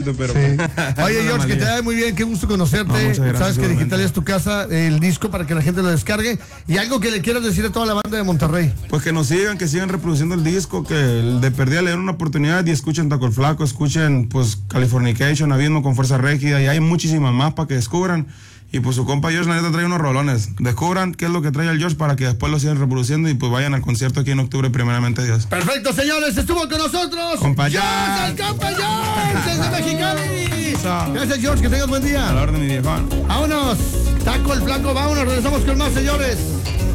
poquito, pero... Sí. Oye, George, que te vaya muy bien, qué gusto conocerte. No, muchas gracias, Sabes que igualmente. Digital es tu casa, el disco para que la gente lo descargue. Y algo que le quieras decir a toda la banda de Monterrey. Pues que nos sigan, que sigan reproduciendo el disco, que de perdida le den una oportunidad y escuchen Taco el Flaco, escuchen pues Californication, Abismo con Fuerza Régida, y hay muchísimas más para que descubran. Y pues su compa George, la neta, trae unos rolones. Descubran qué es lo que trae el George para que después lo sigan reproduciendo y pues vayan al concierto aquí en octubre, primeramente Dios. Perfecto, señores, estuvo con nosotros Compa George, George. el compa George, desde Mexicali. Gracias, George, que tengas buen día. A la orden, mi viejón. Vámonos, Taco el Flaco, vámonos, regresamos con más, señores.